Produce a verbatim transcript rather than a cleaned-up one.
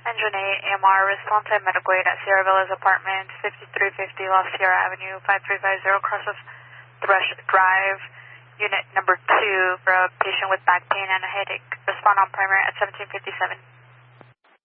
Engine eight, A M R, response at medical aid at Sierra Villas Apartments, fifty-three fifty Lost Sierra Avenue, five three five zero, cross of Thrush Drive, unit number two for a patient with back pain and a headache. Respond on primary at seventeen fifty-seven.